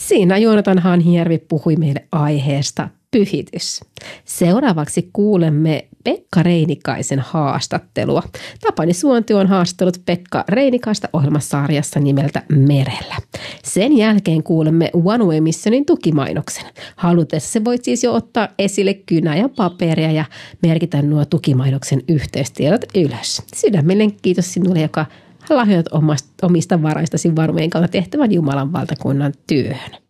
Siinä Joonatan Hanhijärvi puhui meille aiheesta pyhitys. Seuraavaksi kuulemme Pekka Reinikaisen haastattelua. Tapani Suonti on haastellut Pekka Reinikaista ohjelmasarjassa nimeltä Merellä. Sen jälkeen kuulemme One Way Missionin tukimainoksen. Halutessa se voit siis jo ottaa esille kynää ja paperia ja merkitä nuo tukimainoksen yhteystiedot ylös. Sydämellinen kiitos sinulle, joka lahjoit omista varaistasi varojen kautta tehtävän Jumalan valtakunnan työhön.